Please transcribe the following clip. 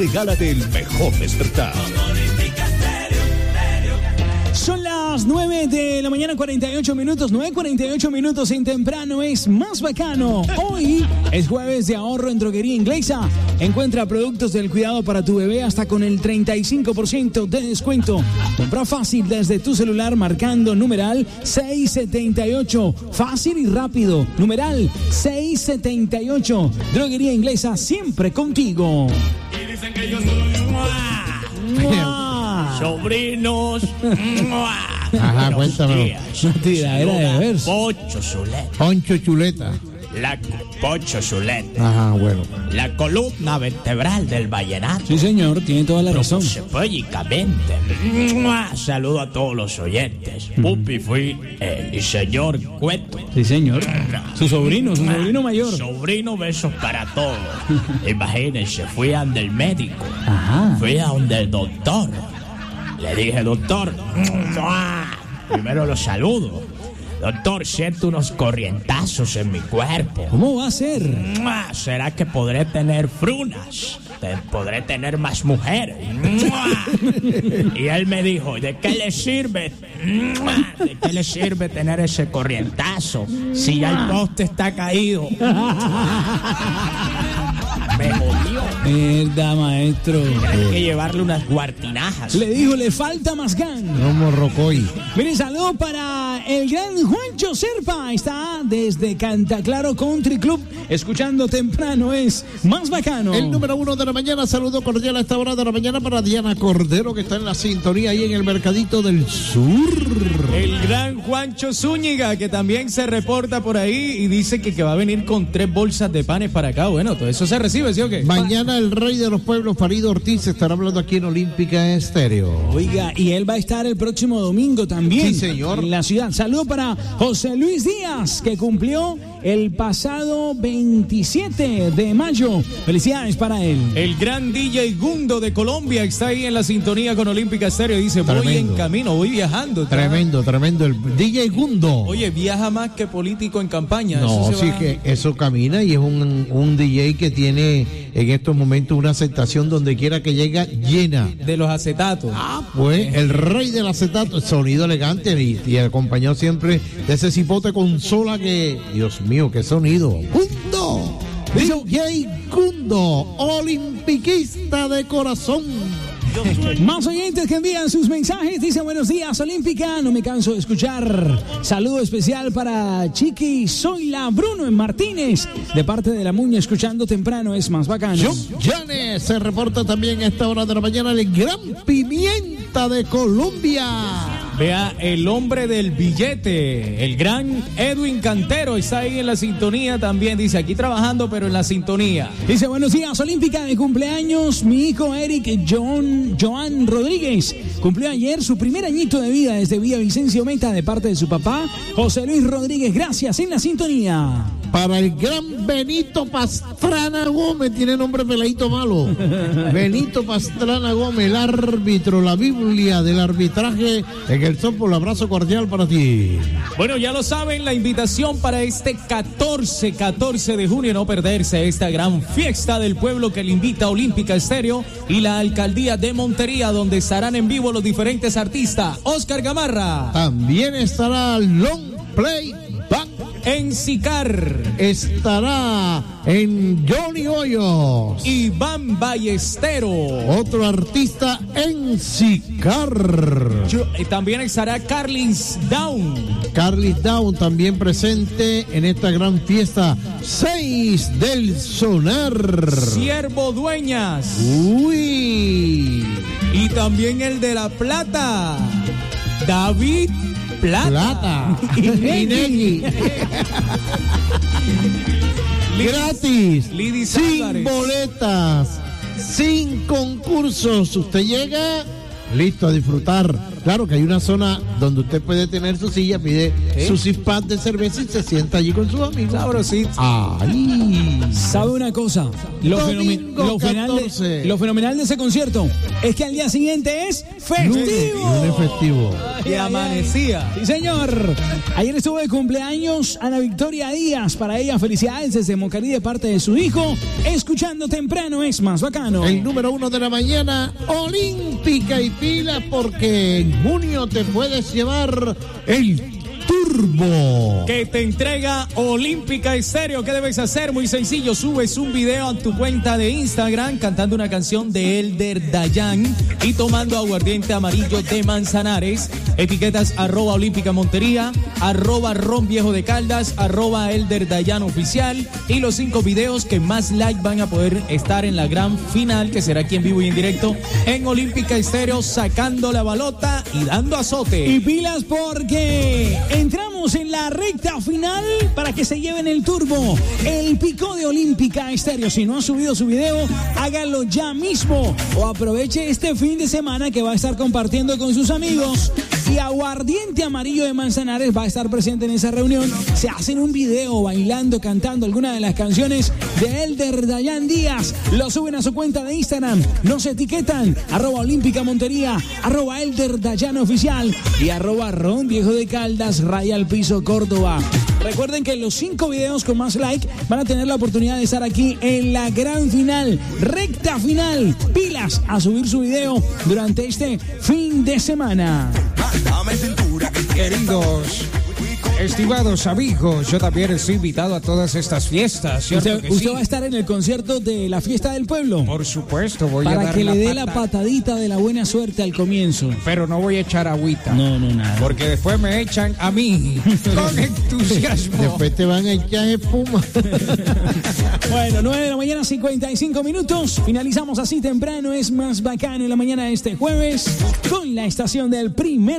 Regálate el mejor despertar. Son las 9 de la mañana, 48 minutos, 9:48 en Temprano es más bacano. Hoy es jueves de ahorro en Droguería Inglesa. Encuentra productos del cuidado para tu bebé hasta con el 35% de descuento. Compra fácil desde tu celular marcando numeral 678. Fácil y rápido. Numeral 678. Droguería Inglesa, siempre contigo. Y dicen que yo soy sobrinos. Ajá, cuéntame. Una tiradera de verso. Poncho Chuleta. Pocho Zuleta. Ajá, bueno. La columna vertebral del vallenato. Sí, señor, tiene toda la razón. Proféticamente. Saludo a todos los oyentes. Pupi fui el señor Cueto. Sí, señor. Su sobrino mayor. Sobrino, besos para todos. Imagínense, fui a donde el médico. Ajá. Fui a donde el doctor. Le dije, doctor, primero lo saludo. Doctor, siento unos corrientazos en mi cuerpo. ¿Cómo va a ser? ¿Será que podré tener frunas? ¿Podré tener más mujeres? Y él me dijo, ¿de qué le sirve? ¿De qué le sirve tener ese corrientazo si ya el poste está caído? Me jodió. Verdad, maestro. Hay que llevarle unas guartinajas. Le dijo, le falta más gan. No morrocoy. Miren, saludo para el gran Juancho Serpa. Está desde Cantaclaro Country Club, escuchando Temprano es más bacano. El número 1 de la mañana, saludo cordial a esta hora de la mañana para Diana Cordero, que está en la sintonía ahí en el Mercadito del Sur. El gran Juancho Zúñiga, que también se reporta por ahí y dice que va a venir con 3 bolsas de panes para acá. Bueno, todo eso se recibe, ¿sí o qué? Mañana el rey de los pueblos, Farid Ortiz, estará hablando aquí en Olímpica Estéreo. Oiga, y él va a estar el próximo domingo también. Sí, señor. En la ciudad. Saludo para José Luis Díaz, que cumplió el pasado 27 de mayo. Felicidades para él. El gran DJ Gundo de Colombia está ahí en la sintonía con Olímpica Estéreo. Dice, voy Tremendo. en camino, voy viajando. Tremendo. El DJ Gundo. Oye, viaja más que político en campaña. No, Eso se sí va. que eso camina y es un DJ que tiene en estos momentos una aceptación donde quiera que llega llena. De los acetatos. Pues el rey del acetato, sonido elegante y acompañado siempre de ese cipote consola que, Dios mío, qué sonido. Gundo, DJ Gundo, olimpiquista de corazón. Más oyentes que envían sus mensajes. Dice, buenos días, Olímpica. No me canso de escuchar. Saludo especial para Chiqui Zoila Bruno en Martínez, de parte de la Muña, escuchando Temprano es más bacano. Janes se reporta también a esta hora de la mañana, el gran Pimienta de Colombia. Vea, el hombre del billete, el gran Edwin Cantero, está ahí en la sintonía también. Dice, aquí trabajando, pero en la sintonía. Dice, buenos días, Olímpica, de cumpleaños mi hijo Eric Joan Rodríguez. Cumplió ayer su primer añito de vida desde Villavicencio Meta, de parte de su papá, José Luis Rodríguez. Gracias, en la sintonía. Para el gran Benito Pastrana Gómez, tiene nombre peladito malo. Benito Pastrana Gómez, el árbitro, la Biblia del arbitraje en el softball. Abrazo cordial para ti. Bueno, ya lo saben, la invitación para este 14 de junio, no perderse esta gran fiesta del pueblo que le invita a Olímpica Estéreo y la Alcaldía de Montería, donde estarán en vivo los diferentes artistas. Oscar Gamarra. También estará Long Play Band. En Sicar estará en Johnny Hoyos. Iván Ballestero. Otro artista en Sicar. También estará Carlis Down. Carlis Down también presente en esta gran fiesta 6 del Sonar. Siervo Dueñas. Uy. Y también el de La Plata, David Plata. Inegui. Gratis. Lidis sin Álvarez. boletas. Sin concursos. Usted llega listo a disfrutar Claro que hay una zona donde usted puede tener su silla, pide su six-pack de cerveza y se sienta allí con sus amigos. Sabrosito. ¡Ay! ¿Sabe una cosa? Lo fenomenal de ese concierto es que al día siguiente es festivo. Lunes festivo. Y amanecía. Sí, señor. Ayer estuvo de cumpleaños Ana Victoria Díaz. Para ella, felicidades desde Mocarí de parte de su hijo. Escuchando temprano es más bacano. El número 1 de la mañana, olímpica y pila, porque en junio te puedes llevar el Turbo. Que te entrega Olímpica Estéreo. ¿Qué debes hacer? Muy sencillo. Subes un video a tu cuenta de Instagram cantando una canción de Elder Dayan y tomando aguardiente amarillo de Manzanares. Etiquetas @Olímpica Montería, @Ron Viejo de Caldas, @Elder Dayan Oficial. Y los 5 videos que más like van a poder estar en la gran final, que será aquí en vivo y en directo en Olímpica Estéreo, sacando la balota y dando azote. Y pilas porque entramos en la recta final para que se lleven el turbo, el pico de Olímpica Estéreo. Si no ha subido su video, hágalo ya mismo o aproveche este fin de semana que va a estar compartiendo con sus amigos. Y Aguardiente Amarillo de Manzanares va a estar presente en esa reunión. Se hacen un video bailando, cantando alguna de las canciones de Elder Dayan Díaz. Lo suben a su cuenta de Instagram. Nos etiquetan @Olímpica Montería, @Elder Dayan Oficial y @Ron Viejo de Caldas, raya al piso Córdoba. Recuerden que los 5 videos con más like van a tener la oportunidad de estar aquí en la gran final, recta final. Pilas a subir su video durante este fin de semana. Queridos, estimados amigos, yo también estoy invitado a todas estas fiestas, ¿cierto? ¿Usted va a estar en el concierto de la Fiesta del Pueblo? Por supuesto, voy a para dar que le dé pata, la patadita de la buena suerte al comienzo. pero no voy a echar agüita. No, nada. Porque después me echan a mí con entusiasmo. Después te van a echar espuma. Bueno, 9 de la mañana, 55 minutos. Finalizamos así temprano. Es más bacano en la mañana de este jueves con la estación del primer